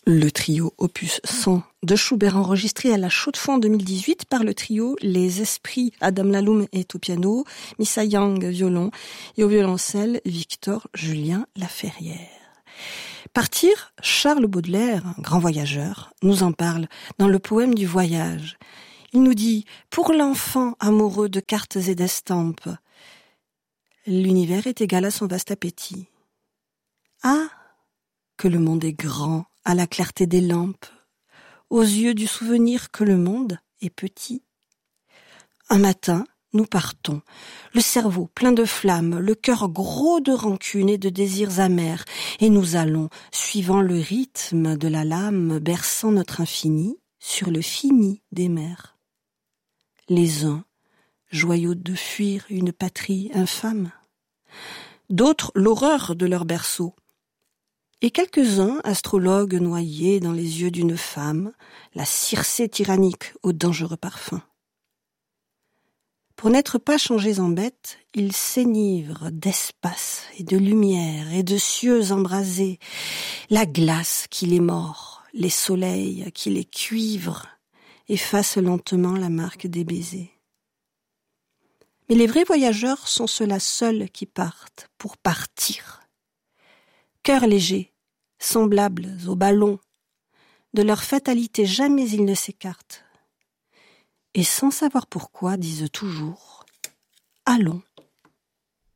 Le trio opus 100 de Schubert enregistré à la Chaux-de-Fonds en 2018 par le trio Les Esprits. Adam Laloum est au piano, Missa Yang violon et au violoncelle Victor Julien Laferrière. Partir, Charles Baudelaire, un grand voyageur, nous en parle dans le poème du voyage. Il nous dit « Pour l'enfant amoureux de cartes et d'estampes, l'univers est égal à son vaste appétit. Ah, que le monde est grand à la clarté des lampes, aux yeux du souvenir que le monde est petit. Un matin, nous partons, le cerveau plein de flammes, le cœur gros de rancune et de désirs amers, et nous allons, suivant le rythme de la lame berçant notre infini, sur le fini des mers. Les uns, joyeux de fuir une patrie infâme, d'autres l'horreur de leur berceau, et quelques-uns, astrologues noyés dans les yeux d'une femme, la Circé tyrannique au dangereux parfum. Pour n'être pas changés en bêtes, ils s'enivrent d'espace et de lumière et de cieux embrasés, la glace qui les mord, les soleils qui les cuivrent, effacent lentement la marque des baisers. Mais les vrais voyageurs sont ceux-là seuls qui partent pour partir. Cœurs légers, semblables aux ballons, de leur fatalité jamais ils ne s'écartent. Et sans savoir pourquoi, disent toujours « Allons ».